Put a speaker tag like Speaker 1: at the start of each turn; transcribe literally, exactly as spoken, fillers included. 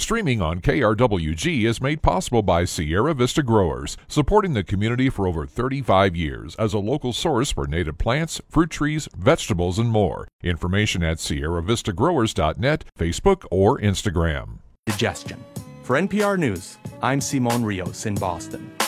Speaker 1: Streaming on K R W G is made possible by Sierra Vista Growers, supporting the community for over thirty-five years as a local source for native plants, fruit trees, vegetables, and more. Information at sierra vista growers dot net, Facebook, or Instagram.
Speaker 2: Digestion. For N P R News, I'm Simon Rios in Boston.